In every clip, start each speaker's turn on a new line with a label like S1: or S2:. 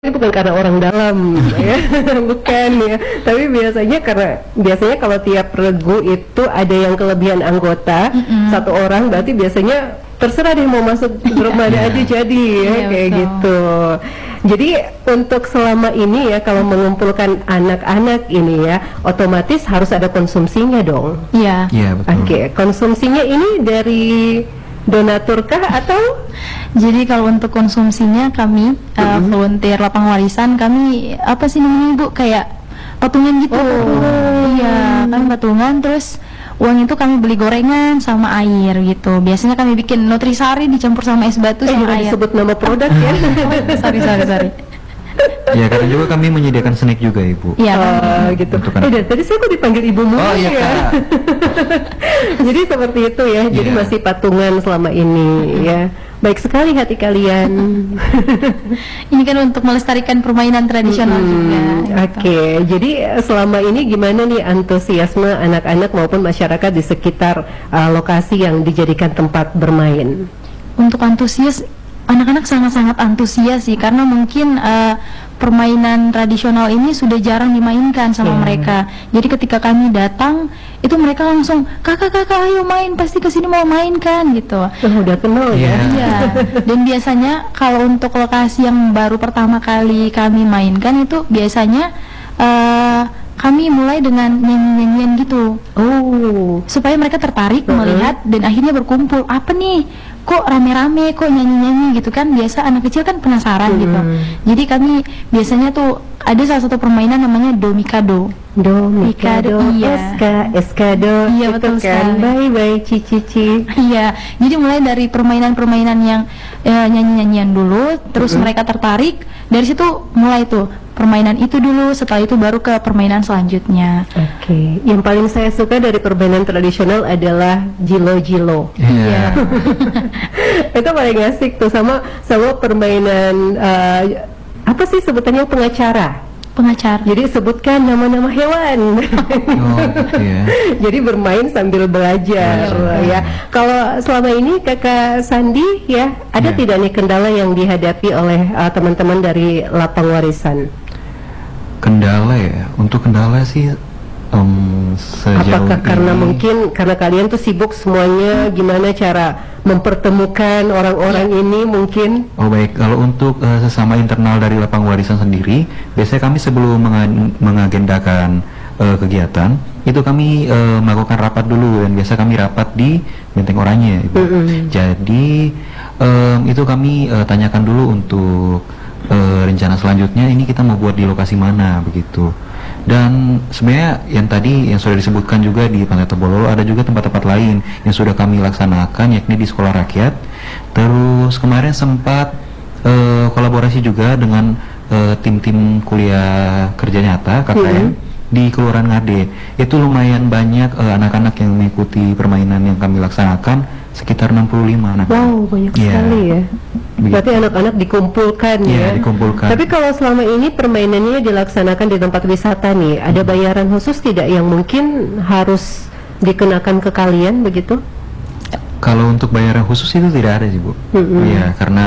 S1: Ini bukan karena orang dalam ya, bukan ya. Tapi biasanya kalau tiap regu itu ada yang kelebihan anggota satu orang, berarti biasanya terserah deh mau masuk grup mana aja jadi ya, kayak
S2: betul.
S1: gitu. Jadi untuk selama ini ya kalau mengumpulkan anak-anak ini ya, otomatis harus ada konsumsinya dong.
S2: Iya.
S3: Iya, betul.
S1: Oke, konsumsinya ini dari donatur kah atau?
S2: Jadi kalau untuk konsumsinya kami volunteer lapang warisan, kami apa sih namanya Bu, kayak patungan gitu. Iya, kami patungan, terus uang itu kami beli gorengan sama air gitu. Biasanya kami bikin nutrisari dicampur sama es batu sama
S1: Jangan
S2: air.
S1: disebut nama produk ya.
S2: sorry.
S3: Ya, karena juga kami menyediakan snack juga, Ibu.
S2: Iya.
S1: Gitu.
S3: Untuk anak.
S1: Dari tadi saya kok dipanggil ibu mulu
S3: Oh, iya,
S1: ya.
S3: Kak.
S1: Jadi seperti itu ya. Jadi
S3: Iya.
S1: masih patungan selama ini ya. Baik sekali hati kalian.
S2: Ini kan untuk melestarikan permainan tradisional juga.
S1: Oke, jadi selama ini gimana nih antusiasme anak-anak maupun masyarakat di sekitar lokasi yang dijadikan tempat bermain?
S2: Untuk antusias, anak-anak sangat-sangat antusias sih, karena mungkin permainan tradisional ini sudah jarang dimainkan sama mereka. Jadi ketika kami datang, itu mereka langsung kakak ayo main, pasti kesini mau main kan gitu.
S1: Udah kenal ya.
S2: Iya. Dan biasanya kalau untuk lokasi yang baru pertama kali kami mainkan itu biasanya kami mulai dengan nyanyi-nyanyian gitu.
S1: Oh,
S2: Supaya mereka tertarik melihat dan akhirnya berkumpul. Apa nih? Kok rame-rame, kok nyanyi-nyanyi gitu kan? Biasa anak kecil kan penasaran gitu. Jadi kami biasanya tuh ada salah satu permainan namanya Domikado.
S1: Mikado,
S2: iya.
S1: Eskado,
S2: Iya,
S1: itu
S2: betul
S1: kan.
S2: sekali.
S1: Bye, cici.
S2: Iya, jadi mulai dari permainan-permainan yang nyanyi-nyanyian dulu, terus mereka tertarik, dari situ mulai tuh permainan itu dulu, setelah itu baru ke permainan selanjutnya.
S1: Oke, yang paling saya suka dari permainan tradisional adalah jilo-jilo.
S3: Iya.
S1: Itu paling asik tuh sama permainan apa sih sebutannya pengacara.
S2: Pengacara.
S1: Jadi sebutkan nama-nama hewan.
S3: Oh, iya.
S1: Jadi bermain sambil belajar ya. Kalau selama ini Kakak Sandi ya, ada
S3: Iya.
S1: tidak nih kendala yang dihadapi oleh teman-teman dari lapang warisan?
S3: Kendala ya. Untuk kendala sih sejauh
S1: Apakah karena
S3: ini-
S1: mungkin karena kalian tuh sibuk semuanya, gimana cara mempertemukan orang-orang ini mungkin?
S3: Oh baik, kalau untuk sesama internal dari lapang warisan sendiri, biasanya kami sebelum mengagendakan kegiatan, itu kami melakukan rapat dulu, dan biasa kami rapat di Benteng Oranye, Ibu. Jadi itu kami tanyakan dulu untuk rencana selanjutnya, ini kita mau buat di lokasi mana begitu. Dan sebenarnya yang tadi yang sudah disebutkan juga di Pantai Tobololo, ada juga tempat-tempat lain yang sudah kami laksanakan, yakni di sekolah rakyat. Terus kemarin sempat kolaborasi juga dengan tim-tim kuliah kerja nyata KKN di Kelurahan Ngade. Itu lumayan banyak anak-anak yang mengikuti permainan yang kami laksanakan, sekitar 65 anak.
S1: Wow, banyak
S3: Iya.
S1: sekali ya.
S3: Begitu.
S1: Berarti anak-anak dikumpulkan
S3: Iya,
S1: ya.
S3: dikumpulkan.
S1: Tapi kalau selama ini permainannya dilaksanakan di tempat wisata nih, ada bayaran khusus tidak yang mungkin harus dikenakan ke kalian begitu?
S3: Kalau untuk bayaran khusus itu tidak ada sih, Bu. Iya, karena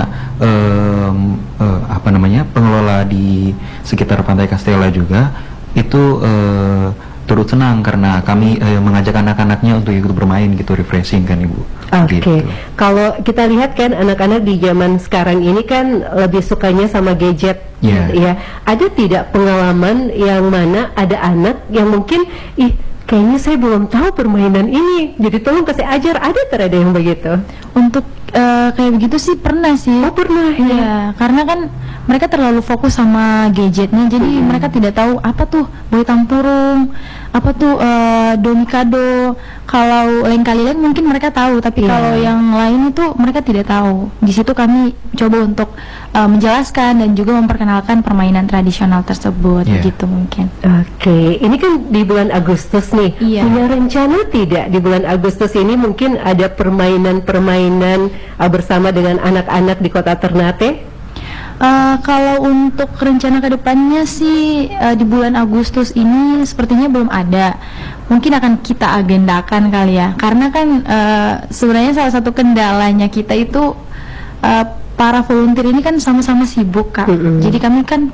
S3: apa namanya, pengelola di sekitar Pantai Kastela juga itu turut senang karena kami mengajak anak-anaknya untuk ikut bermain gitu, refreshing kan, Ibu.
S1: Oke,
S3: Gitu.
S1: kalau kita lihat kan anak-anak di zaman sekarang ini kan lebih sukanya sama gadget,
S3: Iya.
S1: ya. Ada tidak pengalaman yang mana ada anak yang mungkin, kayaknya saya belum tahu permainan ini, jadi tolong kasih ajar. Ada yang begitu?
S2: Untuk kayak begitu sih pernah sih.
S1: Oh, pernah ya.
S2: Iya, karena kan mereka terlalu fokus sama gadgetnya, jadi mereka tidak tahu apa tuh boy tampurung, apa tuh domikado. Kalau lengkalilen mungkin mereka tahu, tapi
S1: Iya.
S2: kalau yang lain itu mereka tidak tahu. Di situ kami coba untuk menjelaskan dan juga memperkenalkan permainan tradisional tersebut,
S3: Iya.
S2: gitu mungkin.
S1: Oke, ini kan di bulan Agustus nih.
S2: Iya.
S1: Punya rencana tidak di bulan Agustus ini mungkin ada permainan-permainan bersama dengan anak-anak di Kota Ternate?
S2: Kalau untuk rencana kedepannya sih di bulan Agustus ini sepertinya belum ada. Mungkin akan kita agendakan kali ya, karena kan sebenarnya salah satu kendalanya kita itu para volunteer ini kan sama-sama sibuk Kak. Jadi kami kan